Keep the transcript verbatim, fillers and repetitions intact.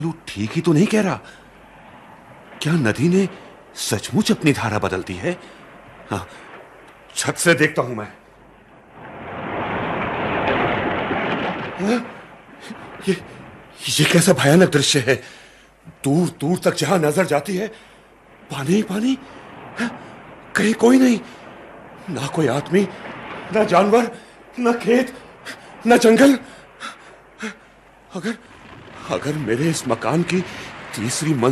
लू ठीक ही तो नहीं कह रहा? क्या नदी ने सचमुच अपनी धारा बदल दी है? हाँ, छत से देखता हूं मैं। हाँ, ये ये कैसा भयानक दृश्य है। दूर दूर तक जहां नजर जाती है पानी ही पानी। हाँ, कहीं कोई नहीं, ना कोई आदमी, ना जानवर, ना खेत, ना जंगल। अगर अगर मेरे इस मकान की तीसरी मंजिल